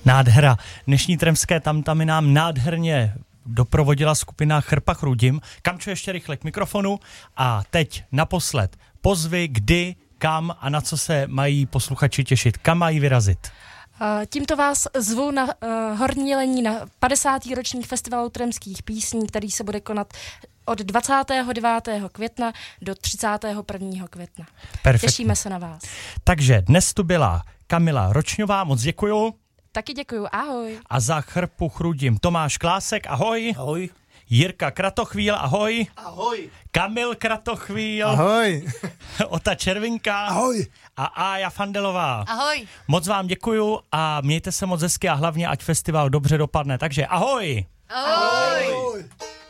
Nádhera. Dnešní Tremské tamtamy nám nádherně doprovodila skupina Chrpa Chrudim. Kamčo, ještě rychle k mikrofonu. A teď naposled pozvy, kdy, kam a na co se mají posluchači těšit. Kam mají vyrazit? Tímto vás zvu na Horní Jelení na 50. ročník festivalu tremských písní, který se bude konat od 29. května do 31. května. Perfektně. Těšíme se na vás. Takže dnes tu byla Kamila Ročňová, moc děkuju. Taky děkuju, ahoj. A za Chrpu Chrudim Tomáš Klásek, ahoj. Ahoj. Jirka Kratochvíl, ahoj. Ahoj. Kamil Kratochvíl. Ahoj. Ota Červinka. Ahoj. A Ája Fandelová. Ahoj. Moc vám děkuju a mějte se moc hezky a hlavně ať festival dobře dopadne. Takže ahoj. Ahoj. Ahoj.